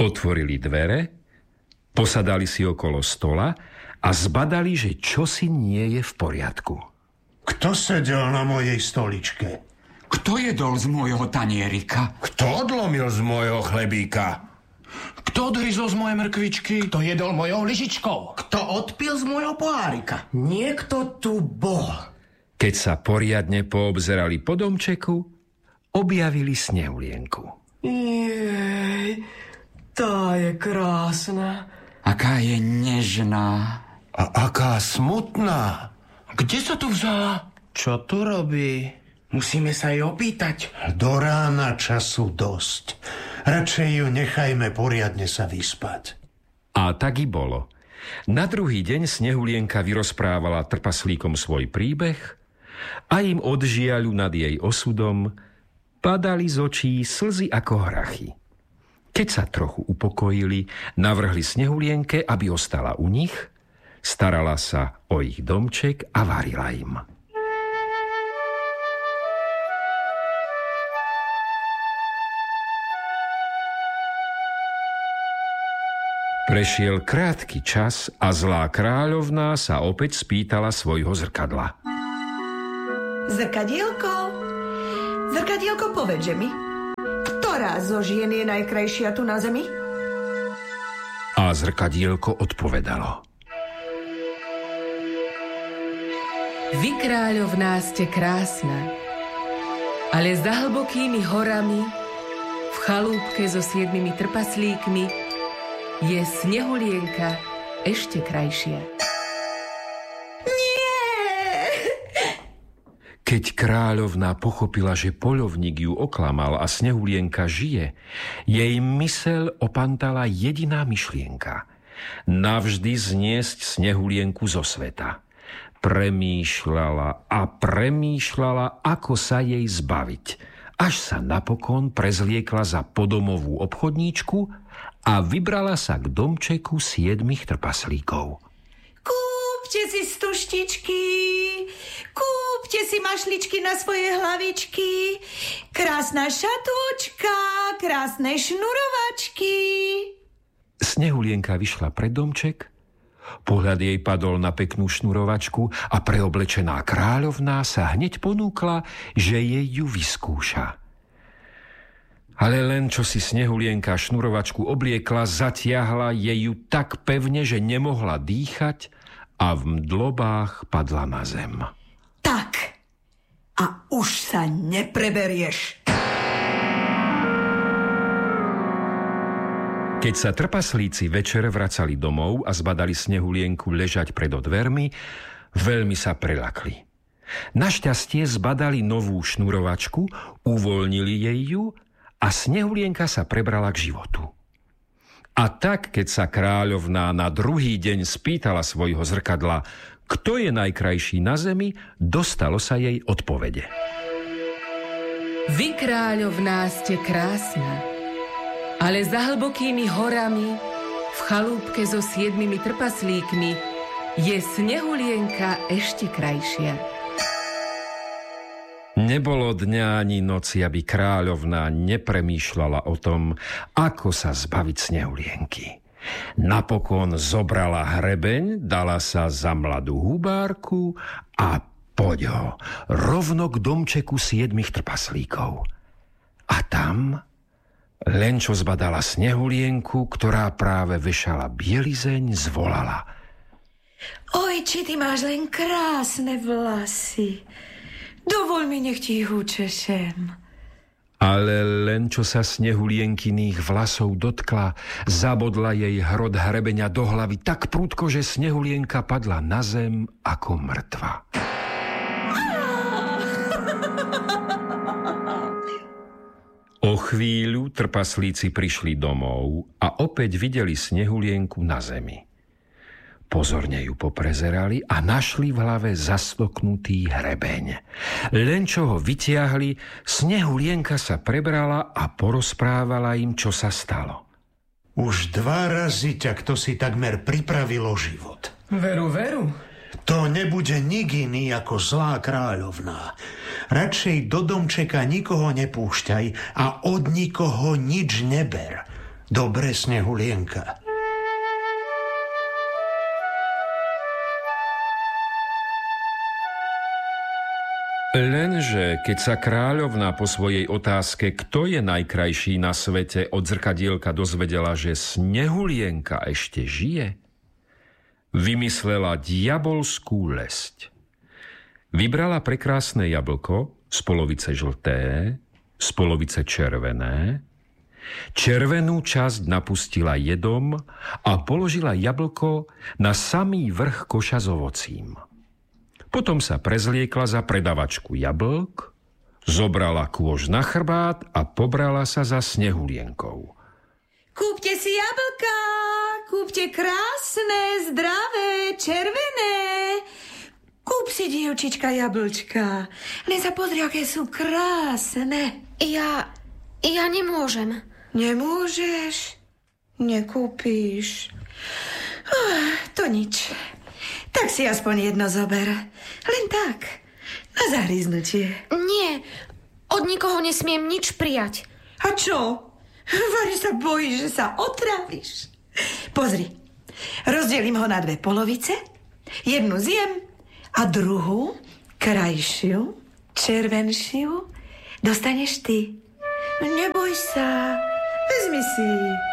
Otvorili dvere, posadali si okolo stola a zbadali, že čosi nie je v poriadku. Kto sedel na mojej stoličke? Kto jedol z môjho tanierika? Kto odlomil z môjho chlebíka? Kto odryzol z mojej mrkvičky? Kto jedol mojou lyžičkou? Kto odpil z môjho pohárika? Niekto tu bol. Keď sa poriadne poobzerali po domčeku, objavili Snehulienku. Jej, tá je krásna. Aká je nežná. A aká smutná. Kde sa tu vzala? Čo tu robí? Musíme sa jej opýtať. Do rána času dosť. Radšej ju nechajme poriadne sa vyspať. A tak i bolo. Na druhý deň Snehulienka vyrozprávala trpaslíkom svoj príbeh a im od žiaľu nad jej osudom padali z očí slzy ako hrachy. Keď sa trochu upokojili, navrhli Snehulienke, aby ostala u nich, starala sa o ich domček a varila im. Prešiel krátky čas a zlá kráľovná sa opäť spýtala svojho zrkadla. Zrkadielko, povedže mi, ktorá zo žien je najkrajšia tu na zemi? A zrkadielko odpovedalo. Vy, kráľovná, ste krásna, ale za hlbokými horami, v chalúbke so 7 trpaslíkmi, je Snehulienka ešte krajšia. Nie! Keď kráľovná pochopila, že poľovník ju oklamal a Snehulienka žije, jej myseľ opantala jediná myšlienka. Navždy zniesť Snehulienku zo sveta. Premýšľala a premýšľala, ako sa jej zbaviť, až sa napokon prezliekla za podomovú obchodníčku a vybrala sa k domčeku 7 trpaslíkov. Kúpte si stuštičky, kúpte si mašličky na svoje hlavičky, krásna šatôčka, krásne šnurovačky. Snehulienka vyšla pred domček, pohľad jej padol na peknú šnurovačku a preoblečená kráľovná sa hneď ponúkla, že jej ju vyskúša. Ale len čo si Snehulienka šnurovačku obliekla, zatiahla jej ju tak pevne, že nemohla dýchať a v mdlobách padla na zem. Tak, a už sa nepreberieš. Keď sa trpaslíci večer vracali domov a zbadali Snehulienku ležať pred dvermi, veľmi sa preľakli. Našťastie zbadali novú šnurovačku, uvoľnili jej ju a Snehulienka sa prebrala k životu. A tak, keď sa kráľovná na druhý deň spýtala svojho zrkadla, kto je najkrajší na zemi, dostalo sa jej odpovede. Vy, kráľovná, ste krásna, ale za hlbokými horami, v chalúbke so 7 trpaslíkmi, je Snehulienka ešte krajšia. Nebolo dňa ani noci, aby kráľovná nepremýšľala o tom, ako sa zbaviť Snehulienky. Napokon zobrala hrebeň, dala sa za mladú hubárku a poď ho, rovno k domčeku 7 trpaslíkov. A tam, len čo zbadala Snehulienku, ktorá práve vešala bielizeň, zvolala. Oj, či ty máš len krásne vlasy. Dovoľ mi, nech ti ich učešem. Ale len čo sa Snehulienkyných vlasov dotkla, zabodla jej hrot hrebeňa do hlavy tak prudko, že Snehulienka padla na zem ako mŕtva. O chvíľu trpaslíci prišli domov a opäť videli Snehulienku na zemi. Pozorne ju poprezerali a našli v hlave zastoknutý hrebeň. Len čo ho vytiahli, Snehulienka sa prebrala a porozprávala im, čo sa stalo. Už 2 razy ťa kto si takmer pripravil o život. Veru. To nebude nik iný ako zlá kráľovná. Radšej do domčeka nikoho nepúšťaj a od nikoho nič neber. Dobre, Snehulienka. Lenže keď sa kráľovná po svojej otázke, kto je najkrajší na svete, od zrkadielka dozvedela, že Snehulienka ešte žije, vymyslela diabolskú lesť. Vybrala prekrásne jablko, z polovice žlté, z polovice červené, červenú časť napustila jedom a položila jablko na samý vrch koša s ovocím. Potom sa prezliekla za predavačku jablk, zobrala kôž na chrbát a pobrala sa za Snehulienkou. Kúpte si jablká, kúpte krásne, zdravé, červené. Kúp si, dievčička, jablčka. Len sa pozri, aké sú krásne. Ja nemôžem. Nemôžeš? Nekúpíš? To nič. Tak si aspoň jedno zober. Len tak, na zahryznutie. Nie, od nikoho nesmiem nič prijať. A čo? Vary sa bojíš, že sa otráviš. Pozri, rozdelím ho na 2 polovice. Jednu zjem a druhú, krajšiu, červenšiu, dostaneš ty. Neboj sa, vezmi si.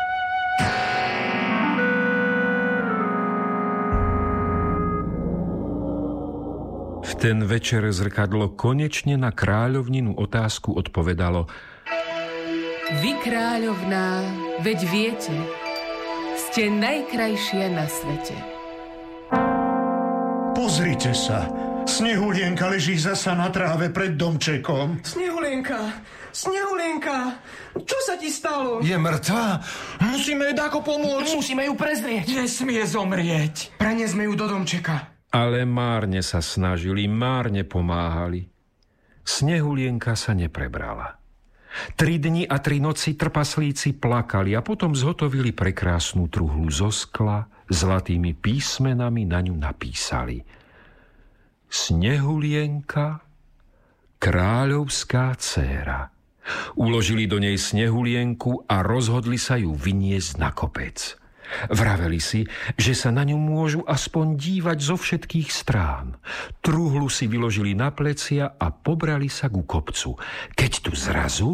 V ten večer zrkadlo konečne na kráľovninu otázku odpovedalo: Vy, kráľovná, veď viete, ste najkrajšia na svete. Pozrite sa, Snehulienka leží zasa na tráve pred domčekom. Snehulienka, čo sa ti stalo? Je mŕtva? Musíme jej dáko pomôcť. Musíme ju prezrieť. Nesmie zomrieť. Preniesme ju do domčeka. Ale márne sa snažili, márne pomáhali. Snehulienka sa neprebrala. 3 dni a 3 noci trpaslíci plakali a potom zhotovili prekrásnu truhlu zo skla, zlatými písmenami na ňu napísali: Snehulienka, kráľovská dcéra. Uložili do nej Snehulienku a rozhodli sa ju vyniesť na kopec. Vraveli si, že sa na ňu môžu aspoň dívať zo všetkých strán. Truhlu si vyložili na plecia a pobrali sa ku kopcu. Keď tu zrazu...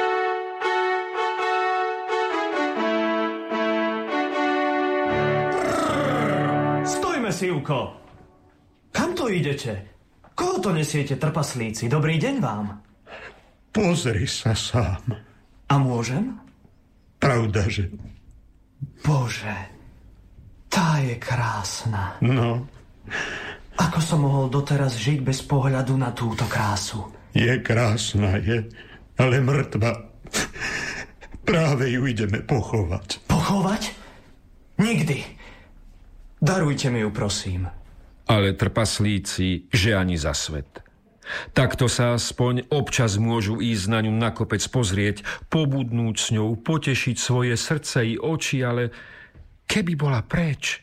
Stojme, Sivko! Kam to idete? Koho to nesiete, trpaslíci? Dobrý deň vám. Pozri sa sám. A môžem? Pravda, že... Bože, tá je krásna. No. Ako som mohol doteraz žiť bez pohľadu na túto krásu? Je krásna, ale mŕtva. Práve ju ideme pochovať. Pochovať? Nikdy. Darujte mi ju, prosím. Ale trpaslíci, že ani za svet. Takto sa aspoň občas môžu ísť na ňu na kopec pozrieť, pobudnúť s ňou, potešiť svoje srdce i oči, ale keby bola preč...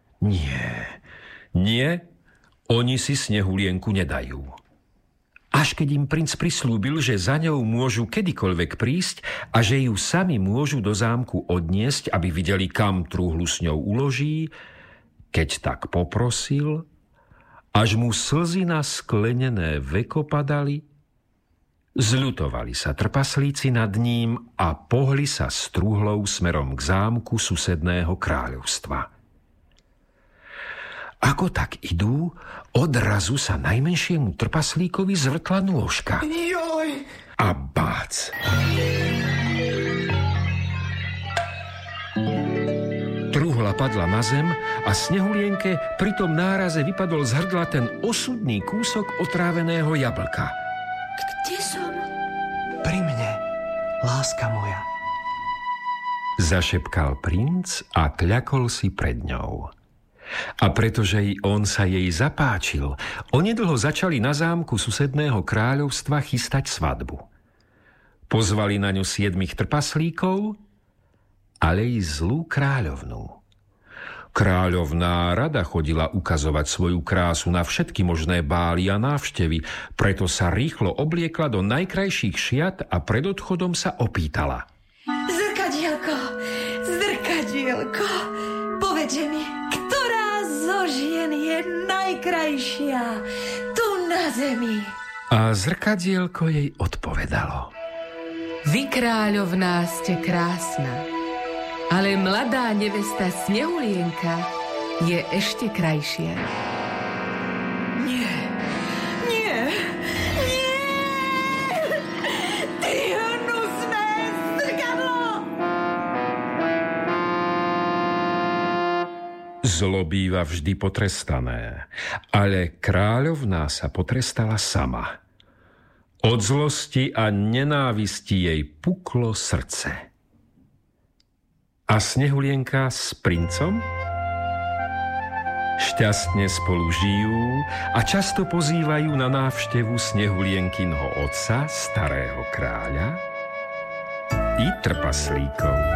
Nie, oni si Snehulienku nedajú. Až keď im princ prislúbil, že za ňou môžu kedykoľvek prísť a že ju sami môžu do zámku odniesť, aby videli, kam truhlu s ňou uloží, keď tak poprosil... Až mu slzy na sklenené veko padali, zľutovali sa trpaslíci nad ním a pohli sa s truhlou smerom k zámku susedného kráľovstva. Ako tak idú, odrazu sa najmenšiemu trpaslíkovi zvrtla nôžka. Joj! A bác! Truhla padla na zem a Snehulienke pri tom náraze vypadol z hrdla ten osudný kúsok otráveného jablka. Kde som? Pri mne, láska moja. Zašepkal princ a kľakol si pred ňou. A pretože i on sa jej zapáčil, onedlho začali na zámku susedného kráľovstva chystať svadbu. Pozvali na ňu 7 trpaslíkov, ale i zlú kráľovnú. Kráľovná rada chodila ukazovať svoju krásu na všetky možné bály a návštevy, preto sa rýchlo obliekla do najkrajších šiat a pred odchodom sa opýtala. Zrkadielko, povedže mi, ktorá zo žien je najkrajšia tu na zemi? A zrkadielko jej odpovedalo. Vy, kráľovná, ste krásna, ale mladá nevesta Snehulienka je ešte krajšia. Nie. Ty hnusné zrkadlo! Zlo býva vždy potrestané, ale kráľovná sa potrestala sama. Od zlosti a nenávisti jej puklo srdce. A Snehulienka s princom šťastne spolu žijú a často pozývajú na návštevu Snehulienkinho otca, starého kráľa, i trpaslíkov.